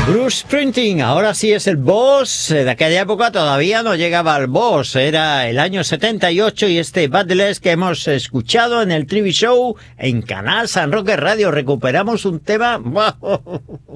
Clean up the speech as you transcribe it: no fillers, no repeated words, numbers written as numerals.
Bruce Springsteen, ahora sí es el boss. De aquella época todavía no llegaba al boss. Era el año 78 y este Badless que hemos escuchado en el TV Show en Canal San Roque Radio. Recuperamos un tema